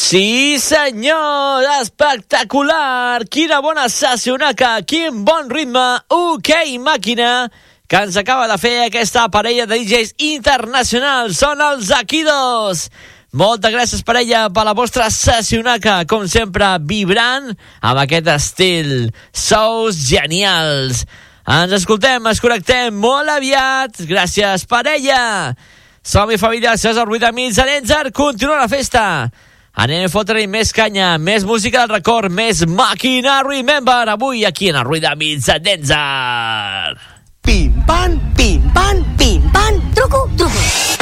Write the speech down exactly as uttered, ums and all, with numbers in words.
Sí, senyor, espectacular! Quina bona sessionaca, quin bon ritme, ok, màquina, que ens acaba de fer aquesta parella de D Js internacionals, són els Akidos. Moltes gràcies, parella, per la vostra sessionaca, com sempre, vibrant, amb aquest estil. Sous genials. Ens escoltem, ens connectem molt aviat. Gràcies, parella. Som-hi, família, César Ruiz de Mils en Enzer. Continua la festa. Anem a fotre-hi més canya, més música del record, més màquina Remember, avui aquí en el Ruiz de Mils en Enzer. Pim, pam, pim, pam, pim, pam, truco, truco.